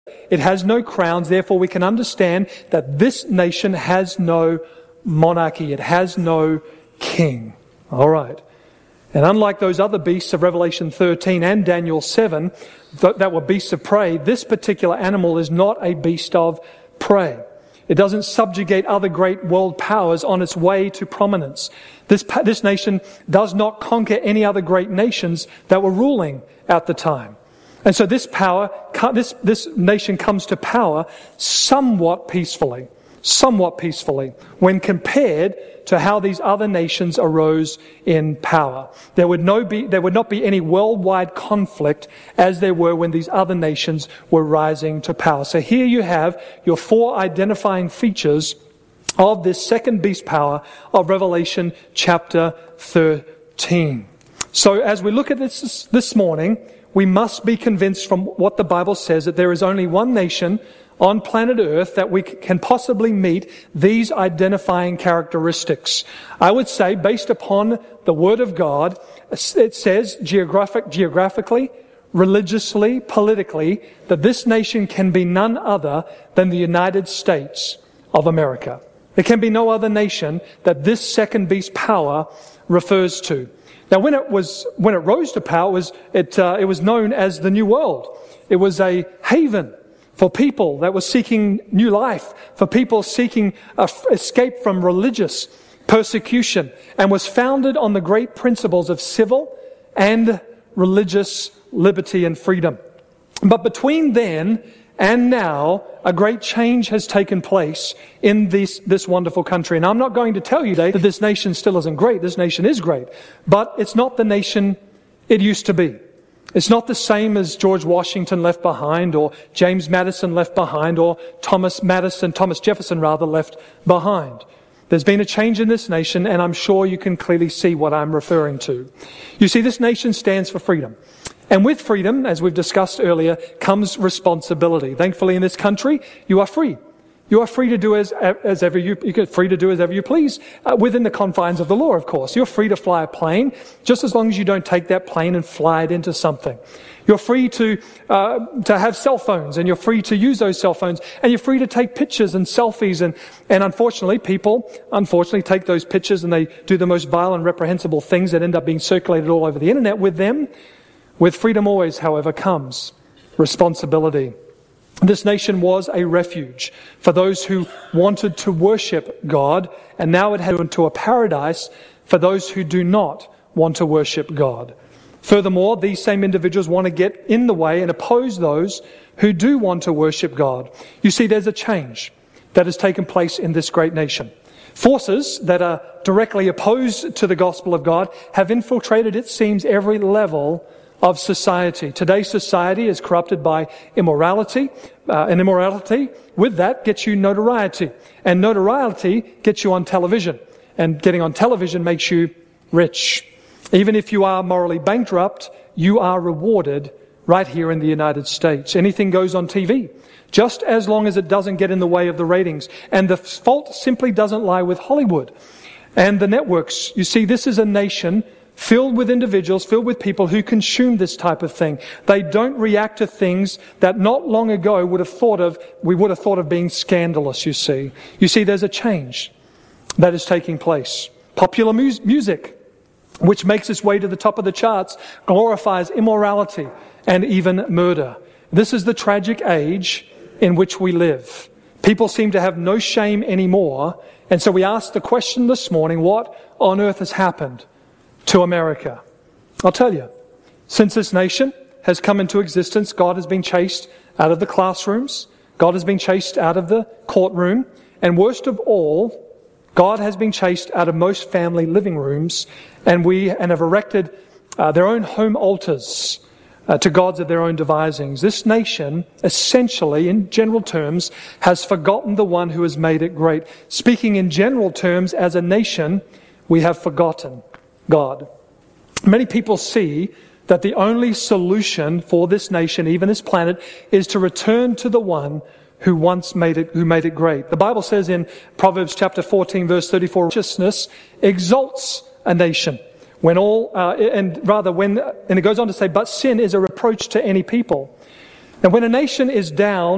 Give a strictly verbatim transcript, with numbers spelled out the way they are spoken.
It has no crowns, therefore we can understand that this nation has no monarchy. It has no king. All right. And unlike those other beasts of Revelation thirteen and Daniel seven that, that were beasts of prey, this particular animal is not a beast of prey. It doesn't subjugate other great world powers on its way to prominence. This, this nation does not conquer any other great nations that were ruling at the time. And so this power, this, this nation comes to power somewhat peacefully, somewhat peacefully, when compared to how these other nations arose in power. There would no be, there would not be any worldwide conflict as there were when these other nations were rising to power. So here you have your four identifying features of this second beast power of Revelation chapter thirteen. So as we look at this this morning, we must be convinced from what the Bible says that there is only one nation on planet Earth that we can possibly meet these identifying characteristics. I would say, based upon the Word of God, it says geographic, geographically, religiously, politically, that this nation can be none other than the United States of America. There can be no other nation that this second beast power refers to. Now, when it was when it rose to power, it was, it, uh, it was known as the New World. It was a haven for people that were seeking new life, for people seeking uh, escape from religious persecution, and was founded on the great principles of civil and religious liberty and freedom. But between then and now, a great change has taken place in this, this wonderful country. And I'm not going to tell you today that this nation still isn't great. This nation is great. But it's not the nation it used to be. It's not the same as George Washington left behind, or James Madison left behind, or Thomas Madison, Thomas Jefferson rather, left behind. There's been a change in this nation, and I'm sure you can clearly see what I'm referring to. You see, this nation stands for freedom. And with freedom, as we've discussed earlier, comes responsibility. Thankfully, in this country, you are free. You are free to do as, as ever you, you're free to do as ever you please, uh, within the confines of the law, of course. You're free to fly a plane, just as long as you don't take that plane and fly it into something. You're free to, uh, to have cell phones, and you're free to use those cell phones, and you're free to take pictures and selfies, and, and unfortunately, people, unfortunately, take those pictures and they do the most vile and reprehensible things that end up being circulated all over the internet with them. With freedom always, however, comes responsibility. This nation was a refuge for those who wanted to worship God, and now it had into a paradise for those who do not want to worship God. Furthermore, these same individuals want to get in the way and oppose those who do want to worship God. You see, there's a change that has taken place in this great nation. Forces that are directly opposed to the gospel of God have infiltrated, it seems, every level of society. Today's society is corrupted by immorality, uh, and immorality, with that, gets you notoriety. And notoriety gets you on television. And getting on television makes you rich. Even if you are morally bankrupt, you are rewarded right here in the United States. Anything goes on T V, just as long as it doesn't get in the way of the ratings. And the fault simply doesn't lie with Hollywood and the networks. You see, this is a nation filled with individuals, filled with people who consume this type of thing. They don't react to things that not long ago would have thought of, we would have thought of being scandalous, you see. You see, there's a change that is taking place. Popular mu- music, which makes its way to the top of the charts, glorifies immorality and even murder. This is the tragic age in which we live. People seem to have no shame anymore. And so we ask the question this morning, what on earth has happened to America? I'll tell you. Since this nation has come into existence, God has been chased out of the classrooms. God has been chased out of the courtroom. And worst of all, God has been chased out of most family living rooms, and we and have erected uh, their own home altars uh, to gods of their own devisings. This nation, essentially, in general terms, has forgotten the one who has made it great. Speaking in general terms, as a nation, we have forgotten God. Many people see that the only solution for this nation, even this planet, is to return to the one who once made it, who made it great. The Bible says in Proverbs chapter fourteen, verse thirty-four, righteousness exalts a nation. When all, uh, and rather when, and it goes on to say, but sin is a reproach to any people. And when a nation is down,